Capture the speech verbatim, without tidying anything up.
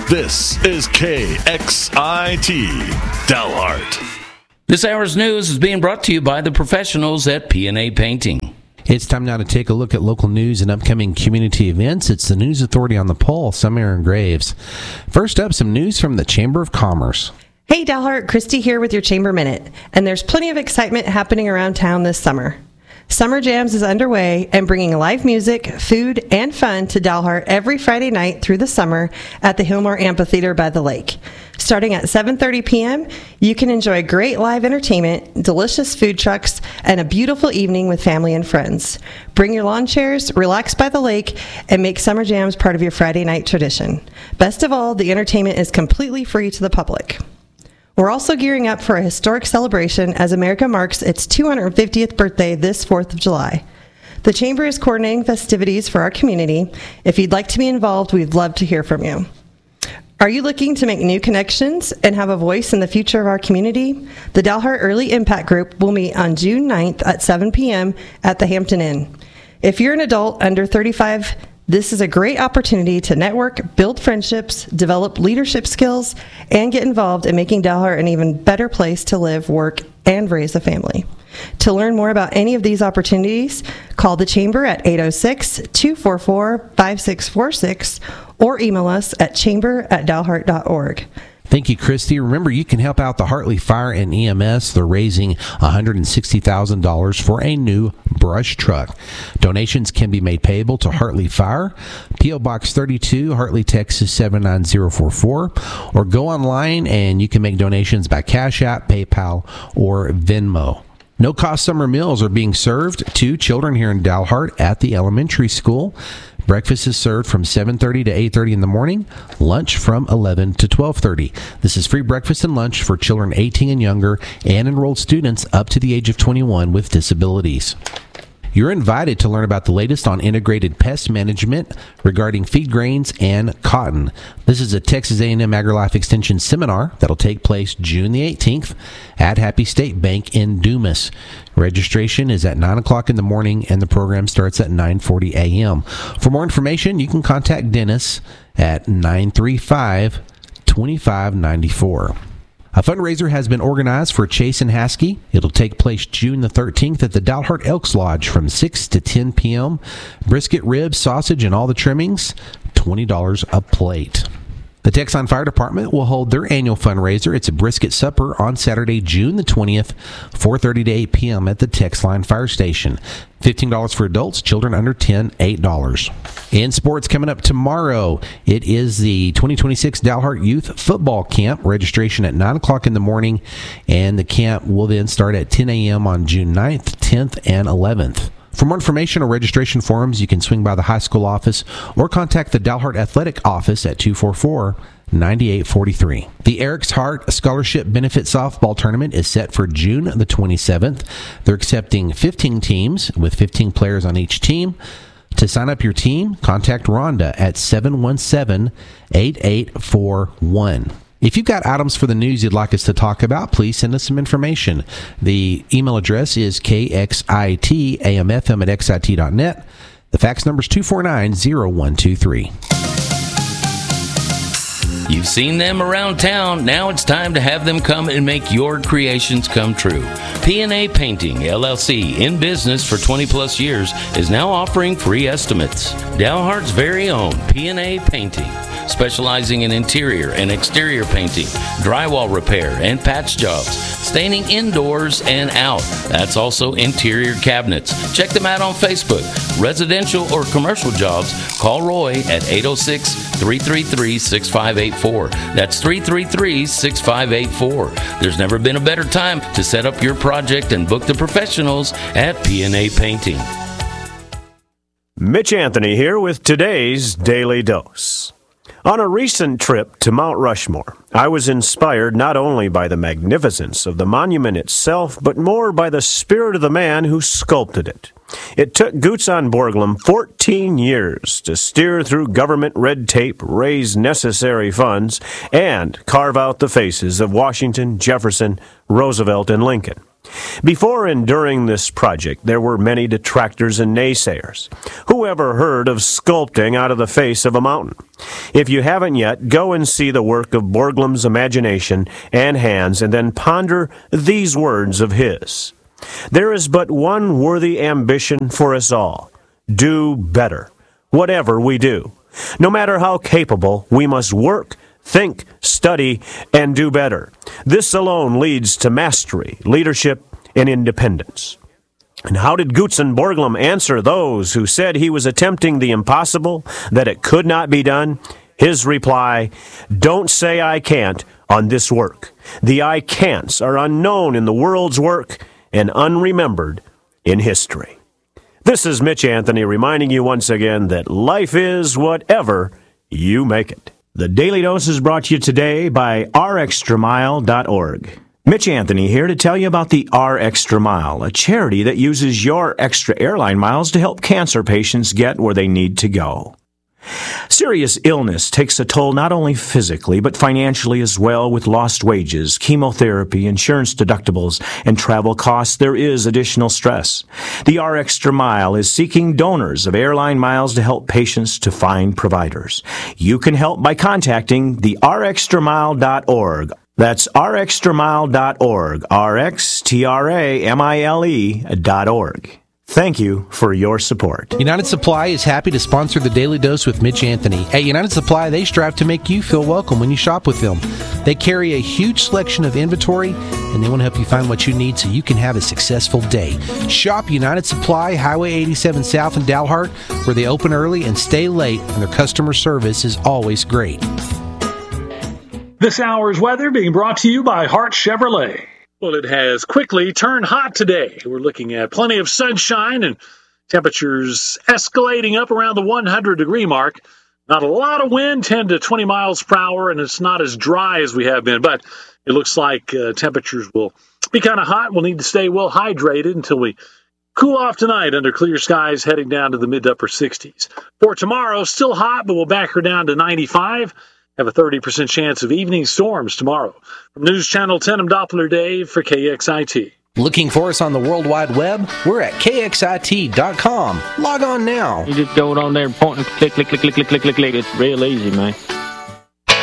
This is K X I T, Dalhart. This hour's news is being brought to you by the professionals at P and A Painting. It's time now to take a look at local news and upcoming community events. It's the News Authority on the Pulse. I'm Aaron Graves. First up, some news from the Chamber of Commerce. Hey, Dalhart, Christy here with your Chamber Minute. And there's plenty of excitement happening around town this summer. Summer Jams is underway and bringing live music, food, and fun to Dalhart every Friday night through the summer at the Hillmore Amphitheater by the lake. Starting at seven thirty p.m., you can enjoy great live entertainment, delicious food trucks, and a beautiful evening with family and friends. Bring your lawn chairs, relax by the lake, and make Summer Jams part of your Friday night tradition. Best of all, the entertainment is completely free to the public. We're also gearing up for a historic celebration as America marks its two hundred fiftieth birthday this fourth of July. The Chamber is coordinating festivities for our community. If you'd like to be involved, we'd love to hear from you. Are you looking to make new connections and have a voice in the future of our community? The Dalhart Early Impact Group will meet on June ninth at seven p.m. at the Hampton Inn. If you're an adult under thirty-five, this is a great opportunity to network, build friendships, develop leadership skills, and get involved in making Dalhart an even better place to live, work, and raise a family. To learn more about any of these opportunities, call the Chamber at eight oh six, two four four, five six four six or email us at chamber at dalhart dot org. Thank you, Christy. Remember, you can help out the Hartley Fire and E M S. They're raising one hundred sixty thousand dollars for a new brush truck. Donations can be made payable to Hartley Fire, P O. Box thirty-two, Hartley, Texas seven nine zero four four, or go online and you can make donations by Cash App, PayPal, or Venmo. No-cost summer meals are being served to children here in Dalhart at the elementary school. Breakfast is served from seven thirty to eight thirty in the morning, lunch from eleven to twelve thirty. This is free breakfast and lunch for children eighteen and younger and enrolled students up to the age of twenty-one with disabilities. You're invited to learn about the latest on integrated pest management regarding feed grains and cotton. This is a Texas A and M AgriLife Extension seminar that'll take place June the eighteenth at Happy State Bank in Dumas. Registration is at nine o'clock in the morning and the program starts at nine forty a.m. For more information, you can contact Dennis at nine three five, two five nine four. A fundraiser has been organized for Chase and Haskey. It'll take place June the thirteenth at the Dalhart Elks Lodge from six to ten p.m. Brisket, ribs, sausage, and all the trimmings, twenty dollars a plate. The Texon Fire Department will hold their annual fundraiser. It's a brisket supper on Saturday, June the twentieth, four thirty to eight p.m. at the Texline Fire Station. fifteen dollars for adults, children under ten, eight dollars. In sports coming up tomorrow, it is the twenty twenty-six Dalhart Youth Football Camp. Registration at nine o'clock in the morning, and the camp will then start at ten a.m. on June ninth, tenth, and eleventh. For more information or registration forms, you can swing by the high school office or contact the Dalhart Athletic Office at two four four, nine eight four three. The Eric's Hart Scholarship Benefit Softball Tournament is set for June the twenty-seventh. They're accepting fifteen teams with fifteen players on each team. To sign up your team, contact Rhonda at seven one seven, eight eight four one. If you've got items for the news you'd like us to talk about, please send us some information. The email address is k x i t a m f m at x i t dot net. The fax number is two four nine, zero one two three. You've seen them around town. Now it's time to have them come and make your creations come true. P and A Painting, L L C, in business for twenty plus years, is now offering free estimates. Dalhart's very own P and A Painting, specializing in interior and exterior painting, drywall repair, and patch jobs, staining indoors and out. That's also interior cabinets. Check them out on Facebook. Residential or commercial jobs, call Roy at eight oh six, three three three, six five eight four. That's three three three, six five eight four. There's never been a better time to set up your project and book the professionals at P and A Painting. Mitch Anthony here with today's Daily Dose. On a recent trip to Mount Rushmore, I was inspired not only by the magnificence of the monument itself, but more by the spirit of the man who sculpted it. It took Gutzon Borglum fourteen years to steer through government red tape, raise necessary funds, and carve out the faces of Washington, Jefferson, Roosevelt, and Lincoln. Before and during this project, there were many detractors and naysayers. Who ever heard of sculpting out of the face of a mountain? If you haven't yet, go and see the work of Borglum's imagination and hands, and then ponder these words of his. There is but one worthy ambition for us all. Do better, whatever we do. No matter how capable, we must work, think, study, and do better. This alone leads to mastery, leadership, and independence. And how did Gutzon Borglum answer those who said he was attempting the impossible, that it could not be done? His reply, "Don't say I can't on this work. The I can'ts are unknown in the world's work and unremembered in history." This is Mitch Anthony reminding you once again that life is whatever you make it. The Daily Dose is brought to you today by r extra mile dot org. Mitch Anthony here to tell you about the R Extra Mile, a charity that uses your extra airline miles to help cancer patients get where they need to go. Serious illness takes a toll not only physically, but financially as well. With lost wages, chemotherapy, insurance deductibles, and travel costs, there is additional stress. The R Extra Mile is seeking donors of airline miles to help patients to find providers. You can help by contacting the r extra mile dot org. That's r extra mile dot org, R X T R A M I L E dot org. Thank you for your support. United Supply is happy to sponsor the Daily Dose with Mitch Anthony. At United Supply, they strive to make you feel welcome when you shop with them. They carry a huge selection of inventory, and they want to help you find what you need so you can have a successful day. Shop United Supply, Highway eighty-seven South in Dalhart, where they open early and stay late, and their customer service is always great. This hour's weather being brought to you by Hart Chevrolet. Well, it has quickly turned hot today. We're looking at plenty of sunshine and temperatures escalating up around the one hundred degree mark. Not a lot of wind, ten to twenty miles per hour, and it's not as dry as we have been, but it looks like uh, temperatures will be kind of hot. We'll need to stay well hydrated until we cool off tonight under clear skies, heading down to the mid to upper sixties. For tomorrow, still hot, but we'll back her down to ninety-five. Have a thirty percent chance of evening storms tomorrow. From News Channel ten, I'm Doppler Dave for K X I T. Looking for us on the World Wide Web? We're at K X I T dot com. Log on now. You just go on there and point and click, click, click, click, click, click, click. It's real easy, man.